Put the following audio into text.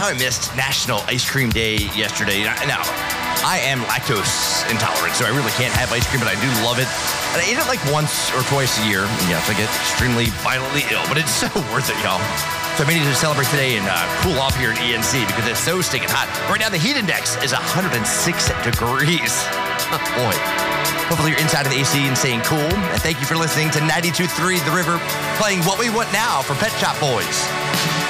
how I missed National Ice Cream Day yesterday. Now, I am lactose intolerant, so I really can't have ice cream, but I do love it. And I eat it like once or twice a year. And yes, I get extremely violently ill, but it's so worth it, y'all. So I made it to celebrate today and cool off here at ENC because it's so stinking hot. Right now, the heat index is 106 degrees. Boy. Hopefully you're inside of the AC and staying cool. And thank you for listening to 92.3 The River, playing What We Want Now for Pet Shop Boys.